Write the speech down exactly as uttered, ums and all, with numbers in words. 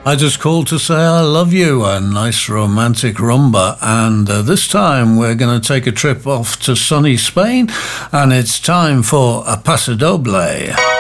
I just called to say I love you, a nice romantic rumba, and uh, this time we're going to take a trip off to sunny Spain, and it's time for a paso doble.